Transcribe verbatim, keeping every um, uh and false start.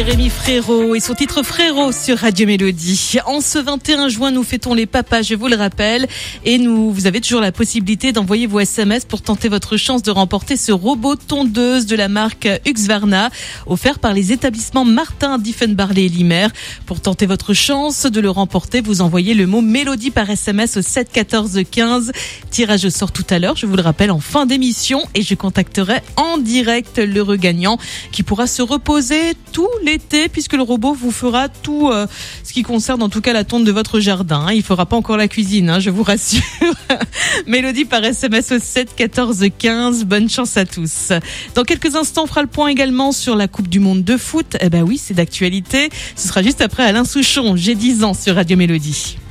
Jérémy Frérot et son titre Frérot sur Radio Mélodie. En ce vingt et un juin, nous fêtons les papas, je vous le rappelle. Et nous, vous avez toujours la possibilité d'envoyer vos S M S pour tenter votre chance de remporter ce robot tondeuse de la marque Husqvarna, offert par les établissements Martin, Diefenbarlé et Limer. Pour tenter votre chance de le remporter, vous envoyez le mot Mélodie par S M S au sept quatorze quinze. Tirage au sort tout à l'heure, je vous le rappelle, en fin d'émission. Et je contacterai en direct l'heureux gagnant qui pourra se reposer tout l'été puisque le robot vous fera tout euh, ce qui concerne en tout cas la tonte de votre jardin. Il ne fera pas encore la cuisine, hein, je vous rassure. Mélodie par S M S au sept quatorze quinze. Bonne chance à tous. Dans quelques instants, on fera le point également sur la Coupe du Monde de foot. Eh ben oui, c'est d'actualité. Ce sera juste après Alain Souchon. J'ai dix ans sur Radio Mélodie.